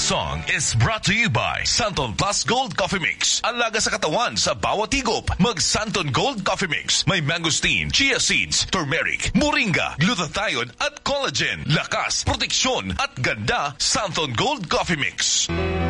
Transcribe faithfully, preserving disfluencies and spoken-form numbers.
song is brought to you by Santon Plus Gold Coffee Mix. Alaga sa katawan sa bawat higop. Mag Santon Gold Coffee Mix. May mangosteen, chia seeds, turmeric, moringa, glutathione at collagen. Lakas, proteksyon at ganda. Santon Gold Coffee Mix.